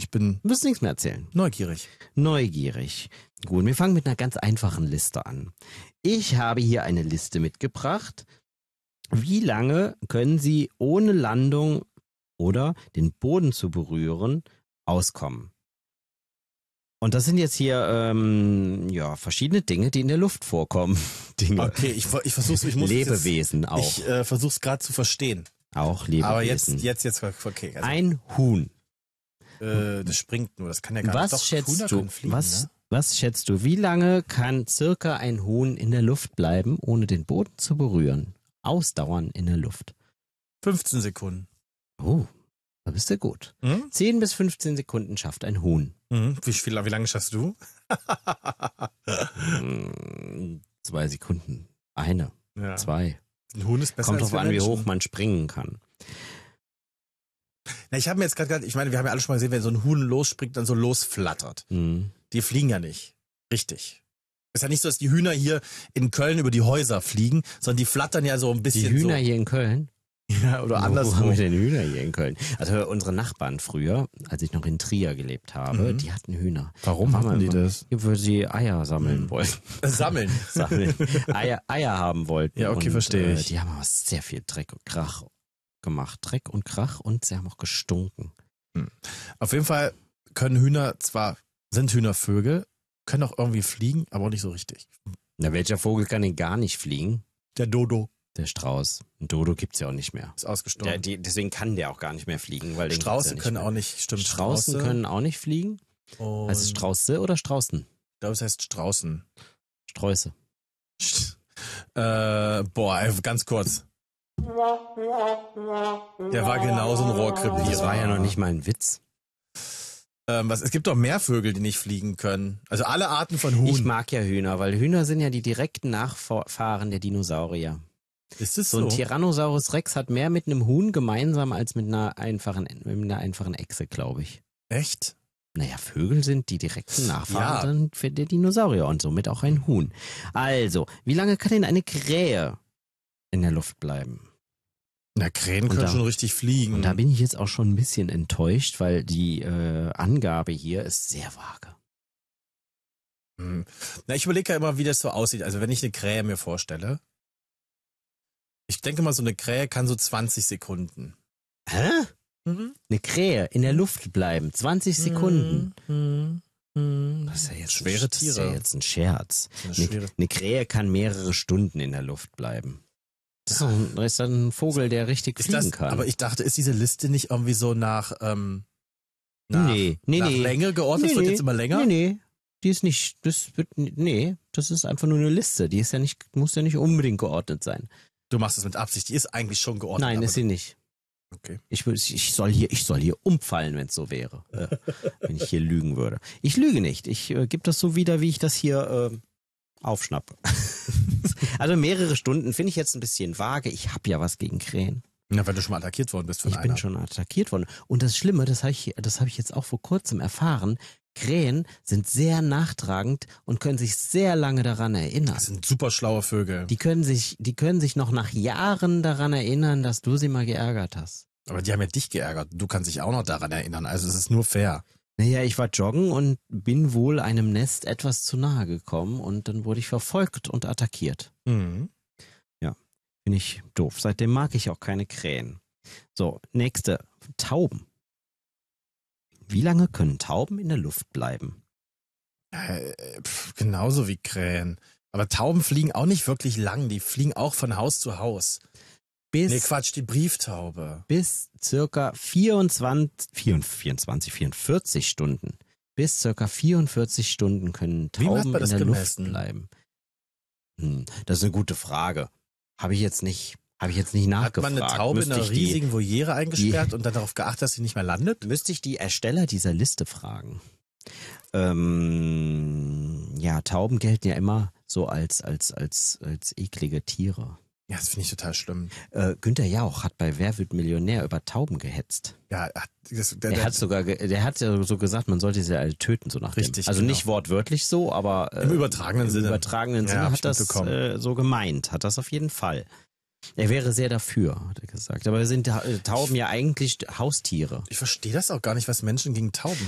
Ich bin Du wirst nichts mehr erzählen. neugierig. Neugierig. Gut, wir fangen mit einer ganz einfachen Liste an. Ich habe hier eine Liste mitgebracht. Wie lange können Sie ohne Landung oder den Boden zu berühren auskommen? Und das sind jetzt hier verschiedene Dinge, die in der Luft vorkommen. Dinge. Okay, ich versuch's. Lebewesen auch. Ich versuch's gerade zu verstehen. Auch Lebewesen. Aber jetzt, okay. Also, Ein Huhn. das springt nur, das kann ja gar nicht. Was Doch, schätzt Hühner du? können fliegen, ne? Was schätzt du? Wie lange kann circa ein Huhn in der Luft bleiben, ohne den Boden zu berühren? Ausdauern in der Luft. 15 Sekunden. Oh, da bist du gut. 10 bis 15 Sekunden schafft ein Huhn. Wie lange schaffst du? 2 Sekunden. Eine. Ja. 2. Ein Huhn ist besser Kommt als drauf wir an, wie Menschen. hoch man springen kann. Na, ich habe mir jetzt gerade, ich meine, wir haben ja alle schon mal gesehen, wenn so ein Huhn losspringt, dann so losflattert. Mhm. Die fliegen ja nicht. Richtig. Ist ja nicht so, dass die Hühner hier in Köln über die Häuser fliegen, sondern die flattern ja so ein bisschen Die Hühner so. hier in Köln? Ja, oder Wo haben andersrum. wir denn Hühner hier in Köln? Also unsere Nachbarn früher, als ich noch in Trier gelebt habe, die hatten Hühner. Warum Da war hatten die immer- das? Weil sie Eier sammeln wollten. Sammeln. Eier haben wollten. Ja, okay, und, verstehe ich. Die haben aber sehr viel Dreck und Krach gemacht. Dreck und Krach und sie haben auch gestunken. Auf jeden Fall können Hühner sind Hühner Vögel, können auch irgendwie fliegen, aber auch nicht so richtig. Na, welcher Vogel kann denn gar nicht fliegen? Der Dodo Der Strauß. Ein Dodo gibt's ja auch nicht mehr. ist ausgestorben. Deswegen kann der auch gar nicht mehr fliegen. Weil den Strauße gibt's ja können nicht auch nicht, stimmt. Straußen Strauße. können auch nicht fliegen. Und Heißt es Strauße oder Straußen? Ich glaube, es heißt Straußen. Sträuße. Ganz kurz. Der war genauso ein Rohrkrepierer. Das war ja noch nicht mal ein Witz. Es gibt doch mehr Vögel, die nicht fliegen können. Also alle Arten von Huhn. Ich mag ja Hühner, weil Hühner sind ja die direkten Nachfahren der Dinosaurier. Ist es So so? ein Tyrannosaurus Rex hat mehr mit einem Huhn gemeinsam als mit einer einfachen Echse, glaube ich. Echt? Naja, Vögel sind die direkten Nachfahren für der Dinosaurier und somit auch ein Huhn. Also, wie lange kann denn eine Krähe in der Luft bleiben? Na, Krähen Und können da- schon richtig fliegen. Und da bin ich jetzt auch schon ein bisschen enttäuscht, weil die Angabe hier ist sehr vage. Na, ich überlege ja immer, wie das so aussieht. Also wenn ich eine Krähe mir vorstelle, ich denke mal, so eine Krähe kann so 20 Sekunden. Hä? Eine Krähe in der Luft bleiben, 20 Sekunden. Das ist ja jetzt Schwere Das ist Tiere. ja jetzt ein Scherz. Das ist eine schwere- Eine Krähe kann mehrere Stunden in der Luft bleiben. Das ist dann ein Vogel, der richtig fliegen kann. Aber ich dachte, ist diese Liste nicht irgendwie so nach nach Länge geordnet? Wird jetzt immer länger? Nee. Die ist nicht, das ist einfach nur eine Liste. Die ist ja nicht, muss ja nicht unbedingt geordnet sein. Du machst es mit Absicht. Die ist eigentlich schon geordnet. Nein, aber ist sie nicht. Okay. Ich soll hier umfallen, wenn es so wäre. Wenn ich hier lügen würde. Ich lüge nicht. Ich gebe das so wieder, wie ich das hier aufschnappe. Also mehrere Stunden finde ich jetzt ein bisschen vage. Ich habe ja was gegen Krähen. Na, weil du schon mal attackiert worden bist von Ich einer. bin schon attackiert worden. Und das Schlimme, das habe ich jetzt auch vor kurzem erfahren, Krähen sind sehr nachtragend und können sich sehr lange daran erinnern. Das sind super schlaue Vögel. Die können sich noch nach Jahren daran erinnern, dass du sie mal geärgert hast. Aber die haben ja dich geärgert. Du kannst dich auch noch daran erinnern. Also es ist nur fair. Naja, ich war joggen und bin wohl einem Nest etwas zu nahe gekommen und dann wurde ich verfolgt und attackiert. Mhm. Bin ich doof. Seitdem mag ich auch keine Krähen. So, nächste. Tauben. Wie lange können Tauben in der Luft bleiben? Genauso wie Krähen. Aber Tauben fliegen auch nicht wirklich lang. Die fliegen auch von Haus zu Haus. Nee, Quatsch, die Brieftaube. Bis circa 44 Stunden. Bis circa 44 Stunden können Wie hat Tauben man das in der gemessen? Luft bleiben. Das ist eine gute Frage. Habe ich jetzt nicht nachgefragt. Hat man eine Taube in einer riesigen Voliere eingesperrt und dann darauf geachtet, dass sie nicht mehr landet? Müsste ich die Ersteller dieser Liste fragen. Ja, Tauben gelten ja immer so als eklige Tiere. Ja, das finde ich total schlimm. Günther Jauch hat bei Wer wird Millionär über Tauben gehetzt. Ja, Der hat ja so gesagt, man sollte sie alle töten, so nach dem. Richtig, Also genau. nicht wortwörtlich so, aber Im übertragenen Sinne. Im übertragenen Ja, Sinne hab hat ich das mitbekommen. so gemeint, hat das auf jeden Fall. Er wäre sehr dafür, hat er gesagt. Aber sind Tauben ja eigentlich Haustiere. Ich verstehe das auch gar nicht, was Menschen gegen Tauben